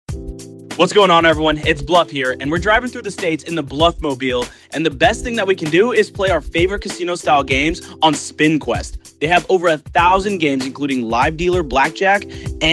What's going on, everyone? It's Bluff here, and we're driving through the states in the Bluff Mobile. And the best thing that we can do is play our favorite casino-style games on Spin Quest. They have over 1,000 games, including live dealer blackjack and